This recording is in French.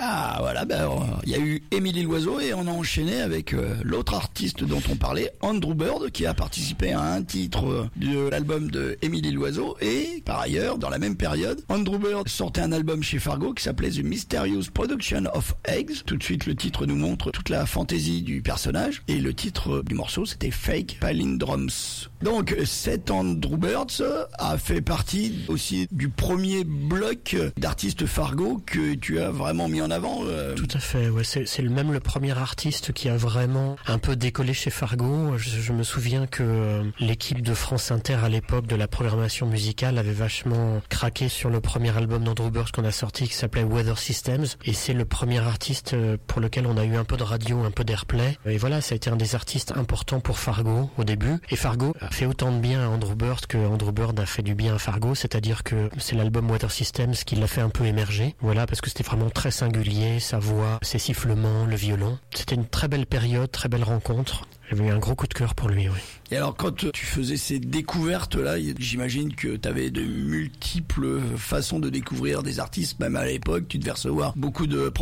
Ah voilà, il y a eu Émilie Loiseau et on a enchaîné avec l'autre artiste dont on parlait, Andrew Bird, qui a participé à un titre de l'album de Émilie Loiseau. Et par ailleurs, dans la même période, Andrew Bird sortait un album chez Fargo qui s'appelait The Mysterious Production of Eggs. Tout de suite, le titre nous montre toute la fantaisie du personnage. Et le titre du morceau, c'était Fake Palindromes. Donc, cet Andrew Bird a fait partie aussi du premier bloc d'artistes Fargo que tu as vraiment mis en avant. Tout à fait, ouais, c'est même le premier artiste qui a vraiment un peu décollé chez Fargo. Je me souviens que l'équipe de France Inter à l'époque de la programmation musicale avait vachement craqué sur le premier album d'Andrew Bird qu'on a sorti qui s'appelait Weather Systems, et c'est le premier artiste pour lequel on a eu un peu de radio, un peu d'airplay, et voilà, ça a été un des artistes importants pour Fargo au début, et Fargo a fait autant de bien à Andrew Bird que Andrew Bird a fait du bien à Fargo, c'est-à-dire que c'est l'album Weather Systems qui l'a fait un peu émerger, voilà, parce que c'était vraiment très singulier, sa voix, ses sifflements, le violon. C'était une très belle période, très belle rencontre. J'avais eu un gros coup de cœur pour lui, oui. Et alors, quand tu faisais ces découvertes-là, j'imagine que tu avais de multiples façons de découvrir des artistes. Même à l'époque, tu devais recevoir beaucoup de